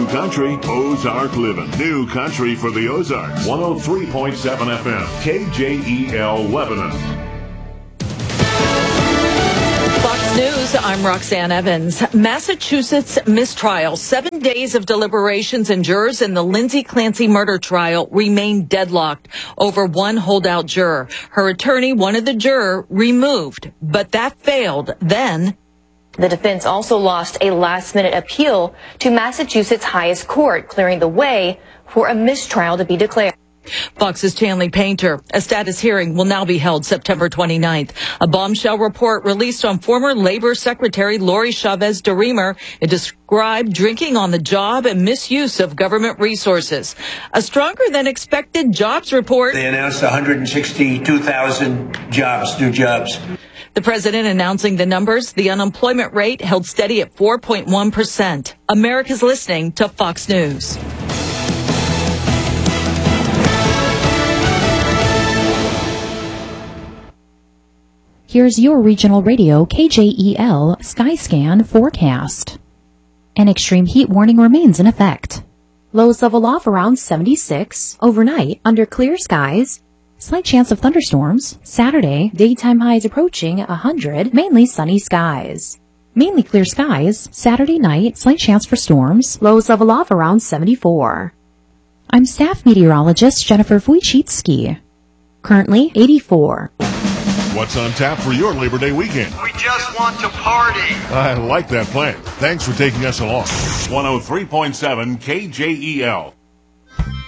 country, Ozark living. New country for the Ozarks. 103.7 FM, KJEL Lebanon. Fox News, I'm Roxanne Evans. Massachusetts mistrial. 7 days of deliberations and jurors in the Lindsay Clancy murder trial remain deadlocked over one holdout juror. Her attorney wanted the juror removed, but that failed. Then the defense also lost a last-minute appeal to Massachusetts' highest court, clearing the way for a mistrial to be declared. Fox's Chanley Painter. A status hearing will now be held September 29th. A bombshell report released on former Labor Secretary Lori Chavez DeRemer. It described drinking on the job and misuse of government resources. A stronger than expected jobs report. They announced 162,000 jobs, new jobs. The president announcing the numbers. The unemployment rate held steady at 4.1%. America's listening to Fox News. Here's your regional radio KJEL Skyscan forecast. An extreme heat warning remains in effect. Lows level off around 76. Overnight, under clear skies. Slight chance of thunderstorms. Saturday, daytime highs approaching 100. Mainly sunny skies. Mainly clear skies. Saturday night, slight chance for storms. Lows level off around 74. I'm staff meteorologist Jennifer Wojcicki. Currently 84. What's on tap for your Labor Day weekend? We just want to party. I like that plan. Thanks for taking us along. 103.7 KJEL.